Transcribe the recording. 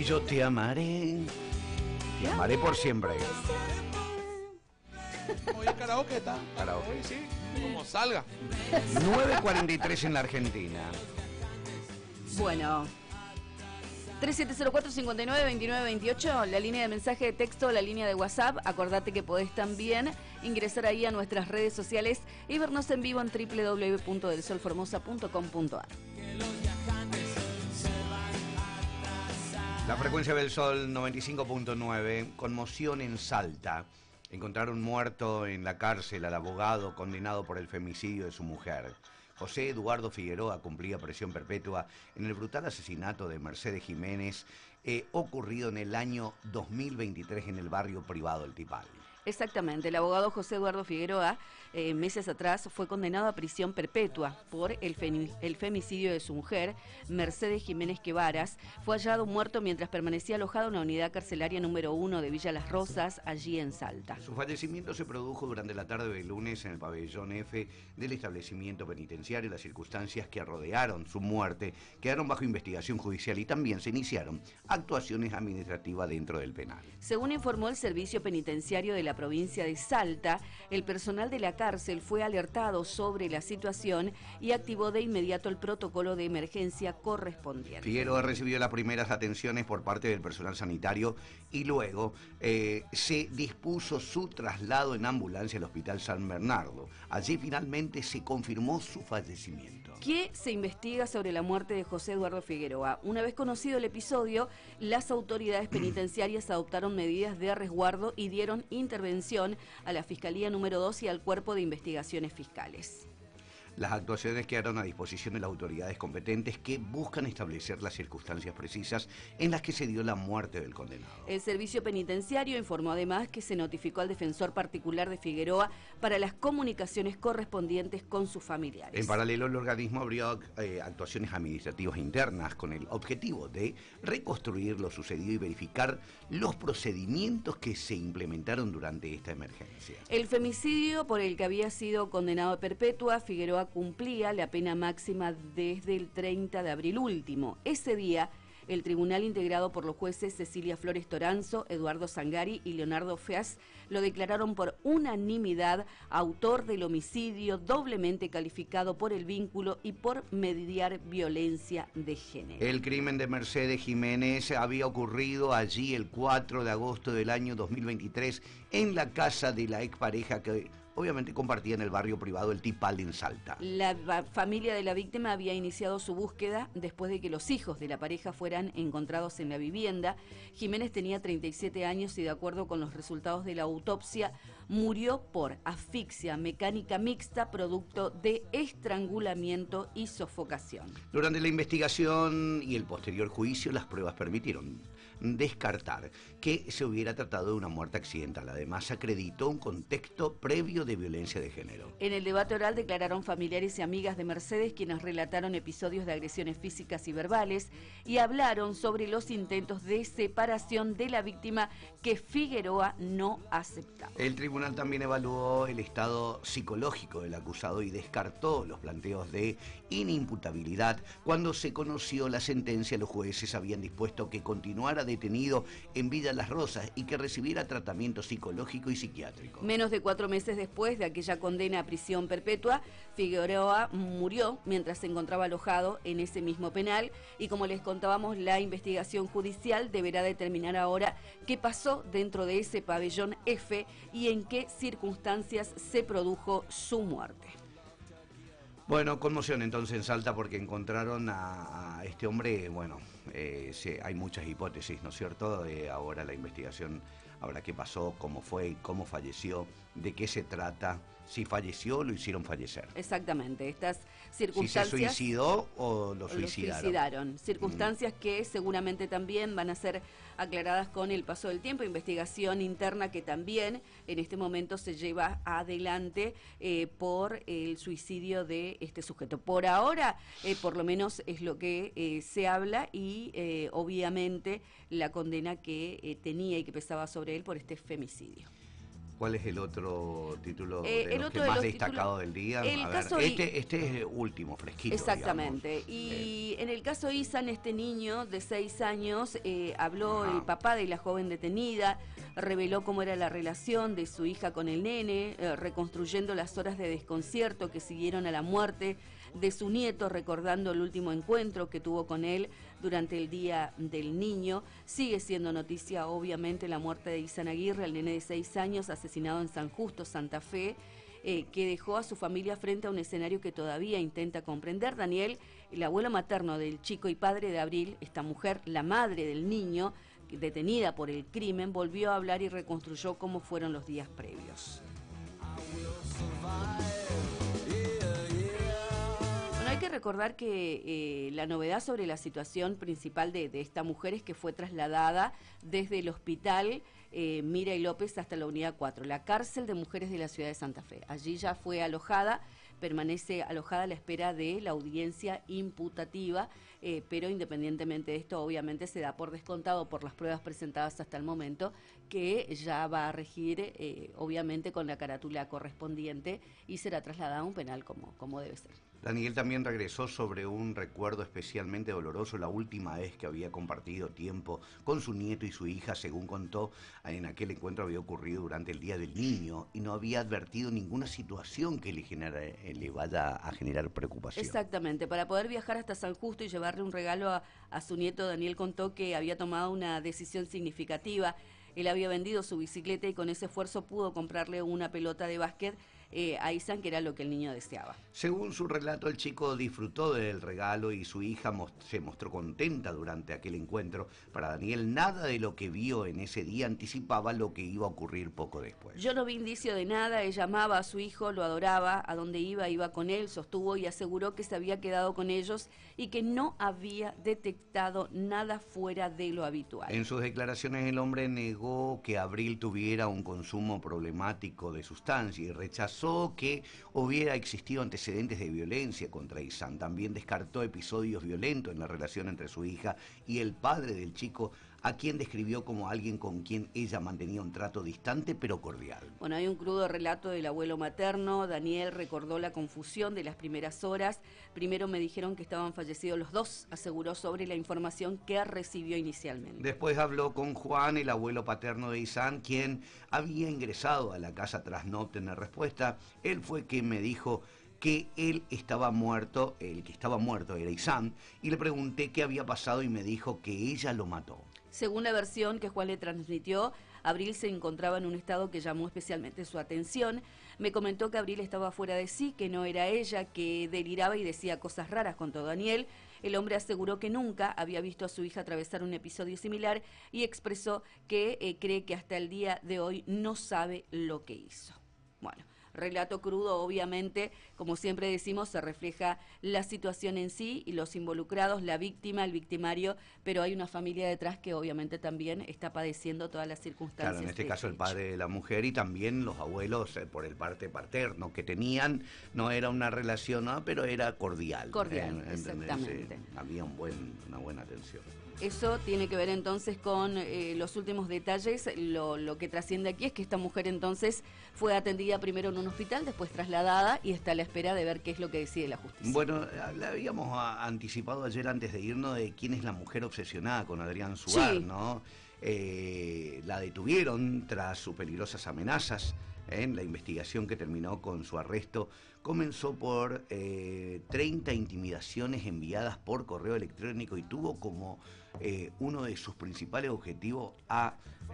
yo te amaré por siempre. Oye, karaoke está. Karaoke. Hoy sí, como salga. 9:43 en la Argentina. Bueno, 3704-592928, la línea de mensaje de texto, la línea de WhatsApp. Acordate que podés también ingresar ahí a nuestras redes sociales y vernos en vivo en www.delsolformosa.com.ar. La frecuencia del Sol 95.9, conmoción en Salta. Encontraron muerto en la cárcel al abogado condenado por el femicidio de su mujer. José Eduardo Figueroa cumplía prisión perpetua en el brutal asesinato de Mercedes Jiménez, ocurrido en el año 2023 en el barrio privado El Tipal. Exactamente, el abogado José Eduardo Figueroa, meses atrás, fue condenado a prisión perpetua por el femicidio de su mujer, Mercedes Jiménez Quevaras. Fue hallado muerto mientras permanecía alojado en la unidad carcelaria número 1 de Villa Las Rosas, allí en Salta. Su fallecimiento se produjo durante la tarde del lunes en el pabellón F del establecimiento penitenciario. Las circunstancias que rodearon su muerte quedaron bajo investigación judicial y también se iniciaron actuaciones administrativas dentro del penal. Según informó el Servicio Penitenciario de la provincia de Salta, el personal de la cárcel fue alertado sobre la situación y activó de inmediato el protocolo de emergencia correspondiente. Figueroa recibió las primeras atenciones por parte del personal sanitario y luego se dispuso su traslado en ambulancia al Hospital San Bernardo. Allí finalmente se confirmó su fallecimiento. ¿Qué se investiga sobre la muerte de José Eduardo Figueroa? Una vez conocido el episodio, las autoridades penitenciarias adoptaron medidas de resguardo y dieron intervención a la Fiscalía número 2 y al Cuerpo de Investigaciones Fiscales. Las actuaciones quedaron a disposición de las autoridades competentes que buscan establecer las circunstancias precisas en las que se dio la muerte del condenado. El servicio penitenciario informó además que se notificó al defensor particular de Figueroa para las comunicaciones correspondientes con sus familiares. En paralelo, el organismo abrió actuaciones administrativas internas con el objetivo de reconstruir lo sucedido y verificar los procedimientos que se implementaron durante esta emergencia. El femicidio por el que había sido condenado a perpetua, Figueroa cumplía la pena máxima desde el 30 de abril último. Ese día, el tribunal integrado por los jueces Cecilia Flores Toranzo, Eduardo Zangari y Leonardo Feas lo declararon por unanimidad autor del homicidio doblemente calificado por el vínculo y por mediar violencia de género. El crimen de Mercedes Jiménez había ocurrido allí el 4 de agosto del año 2023 en la casa de la expareja que obviamente compartía en el barrio privado El Tipal en Salta. La familia de la víctima había iniciado su búsqueda después de que los hijos de la pareja fueran encontrados en la vivienda. Jiménez tenía 37 años y de acuerdo con los resultados de la autopsia, murió por asfixia mecánica mixta producto de estrangulamiento y sofocación. Durante la investigación y el posterior juicio, las pruebas permitieron descartar que se hubiera tratado de una muerte accidental. Además, acreditó un contexto previo de violencia de género. En el debate oral declararon familiares y amigas de Mercedes quienes relataron episodios de agresiones físicas y verbales y hablaron sobre los intentos de separación de la víctima que Figueroa no aceptaba. El tribunal también evaluó el estado psicológico del acusado y descartó los planteos de inimputabilidad. Cuando se conoció la sentencia, los jueces habían dispuesto que continuara detenido en Villa Las Rosas y que recibiera tratamiento psicológico y psiquiátrico. Menos de 4 meses después de aquella condena a prisión perpetua, Figueroa murió mientras se encontraba alojado en ese mismo penal y como les contábamos, la investigación judicial deberá determinar ahora qué pasó dentro de ese pabellón F y en qué circunstancias se produjo su muerte. Bueno, conmoción entonces en Salta porque encontraron a este hombre. Bueno, hay muchas hipótesis, ¿no es cierto? Ahora la investigación, ahora qué pasó, cómo fue, cómo falleció, de qué se trata, si falleció o lo hicieron fallecer. Exactamente, estas circunstancias... Si se suicidó o lo suicidaron. Circunstancias que seguramente también van a ser aclaradas con el paso del tiempo, investigación interna que también en este momento se lleva adelante por el suicidio de este sujeto. Por ahora, por lo menos es lo que se habla y obviamente la condena que tenía y que pesaba sobre él por este femicidio. ¿Cuál es el otro título El de los otro que de más los destacado del día? el A ver, caso este es último, fresquito. Exactamente. Digamos. Y en el caso Izan, este niño de 6 años, habló Ajá. el papá de la joven detenida, reveló cómo era la relación de su hija con el nene, reconstruyendo las horas de desconcierto que siguieron a la muerte de su nieto, recordando el último encuentro que tuvo con él durante el Día del Niño. Sigue siendo noticia, obviamente, la muerte de Izan Aguirre, el nene de 6 años, asesinado en San Justo, Santa Fe, que dejó a su familia frente a un escenario que todavía intenta comprender. Daniel, el abuelo materno del chico y padre de Abril, esta mujer, la madre del niño, detenida por el crimen, volvió a hablar y reconstruyó cómo fueron los días previos. Bueno, hay que recordar que la novedad sobre la situación principal de esta mujer es que fue trasladada desde el hospital Mira y López hasta la unidad 4, la cárcel de mujeres de la ciudad de Santa Fe. Allí ya fue alojada, permanece alojada a la espera de la audiencia imputativa, pero independientemente de esto, obviamente se da por descontado por las pruebas presentadas hasta el momento que ya va a regir, obviamente, con la carátula correspondiente y será trasladada a un penal como debe ser. Daniel también regresó sobre un recuerdo especialmente doloroso, la última vez que había compartido tiempo con su nieto y su hija. Según contó, en aquel encuentro había ocurrido durante el Día del Niño y no había advertido ninguna situación que le vaya a generar preocupación. Exactamente, para poder viajar hasta San Justo y llevarle un regalo a su nieto, Daniel contó que había tomado una decisión significativa. Él había vendido su bicicleta y con ese esfuerzo pudo comprarle una pelota de básquet a Izan, que era lo que el niño deseaba. Según su relato, el chico disfrutó del regalo y su hija se mostró contenta durante aquel encuentro. Para Daniel, nada de lo que vio en ese día anticipaba lo que iba a ocurrir poco después. Yo no vi indicio de nada, ella amaba a su hijo, lo adoraba, a donde iba con él, sostuvo y aseguró que se había quedado con ellos y que no había detectado nada fuera de lo habitual. En sus declaraciones, el hombre negó que Abril tuviera un consumo problemático de sustancia y rechazó que hubiera existido antecedentes de violencia contra Izan. También descartó episodios violentos en la relación entre su hija y el padre del chico, a quien describió como alguien con quien ella mantenía un trato distante pero cordial. Bueno, hay un crudo relato del abuelo materno. Daniel recordó la confusión de las primeras horas. Primero me dijeron que estaban fallecidos los dos, aseguró sobre la información que recibió inicialmente. Después habló con Juan, el abuelo paterno de Izan, quien había ingresado a la casa tras no obtener respuesta. Él fue quien me dijo que él estaba muerto, el que estaba muerto era Izan, y le pregunté qué había pasado y me dijo que ella lo mató. Según la versión que Juan le transmitió, Abril se encontraba en un estado que llamó especialmente su atención. Me comentó que Abril estaba fuera de sí, que no era ella, que deliraba y decía cosas raras, contó Daniel. El hombre aseguró que nunca había visto a su hija atravesar un episodio similar y expresó que cree que hasta el día de hoy no sabe lo que hizo. Bueno, relato crudo, obviamente, como siempre decimos, se refleja la situación en sí y los involucrados, la víctima, el victimario, pero hay una familia detrás que obviamente también está padeciendo todas las circunstancias. Claro, en este caso el padre de la mujer y también los abuelos por el parte paterno que tenían, no era una relación, ¿no? Pero era cordial. Cordial, exactamente. Había una buena atención. Eso tiene que ver entonces con los últimos detalles. Lo que trasciende aquí es que esta mujer entonces fue atendida primero en un hospital, después trasladada y está a la espera de ver qué es lo que decide la justicia. Bueno, la habíamos anticipado ayer antes de irnos de quién es la mujer obsesionada con Adrián Suar, sí, ¿no? La detuvieron tras sus peligrosas amenazas. La investigación que terminó con su arresto comenzó por 30 intimidaciones enviadas por correo electrónico y tuvo como uno de sus principales objetivos a